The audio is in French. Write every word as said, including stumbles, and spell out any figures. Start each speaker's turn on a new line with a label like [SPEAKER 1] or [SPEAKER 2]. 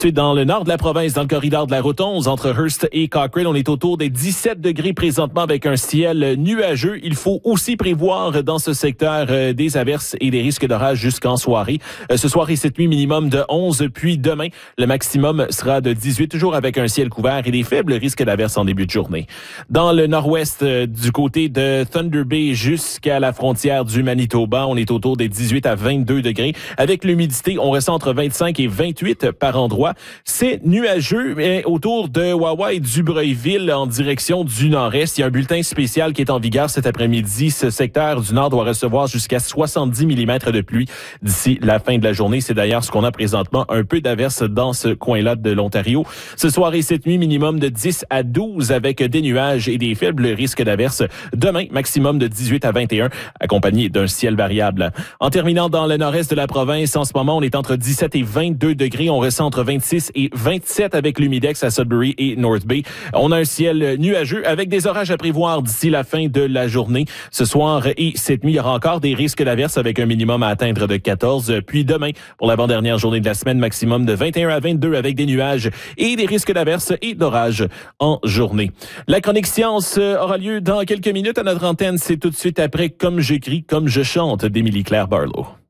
[SPEAKER 1] Dans le nord de la province, dans le corridor de la route onze, entre Hearst et Cochrane, on est autour des dix-sept degrés présentement avec un ciel nuageux. Il faut aussi prévoir dans ce secteur euh, des averses et des risques d'orage jusqu'en soirée. Euh, ce soir et cette nuit, minimum de onze, puis demain, le maximum sera de dix-huit, toujours avec un ciel couvert et des faibles risques d'averses en début de journée. Dans le nord-ouest, euh, du côté de Thunder Bay jusqu'à la frontière du Manitoba, on est autour des dix-huit à vingt-deux degrés. Avec l'humidité, on ressent entre vingt-cinq et vingt-huit par endroit. C'est nuageux, mais autour de Wawa et Dubreuilville en direction du nord-est. Il y a un bulletin spécial qui est en vigueur cet après-midi. Ce secteur du nord doit recevoir jusqu'à soixante-dix millimètres de pluie d'ici la fin de la journée. C'est d'ailleurs ce qu'on a présentement, un peu d'averse dans ce coin-là de l'Ontario. Ce soir et cette nuit, minimum de dix à douze avec des nuages et des faibles risques d'averse. Demain, maximum de dix-huit à vingt et un, accompagné d'un ciel variable. En terminant dans le nord-est de la province, en ce moment, on est entre dix-sept et vingt-deux degrés. On ressent entre vingt-six et vingt-sept avec l'humidex à Sudbury et North Bay. On a un ciel nuageux avec des orages à prévoir d'ici la fin de la journée. Ce soir et cette nuit, il y aura encore des risques d'averse avec un minimum à atteindre de quatorze. Puis demain, pour l'avant-dernière journée de la semaine, maximum de vingt et un à vingt-deux avec des nuages et des risques d'averse et d'orages en journée. La chronique science aura lieu dans quelques minutes à notre antenne. C'est tout de suite après Comme j'écris, comme je chante d'Émilie Claire Barlow.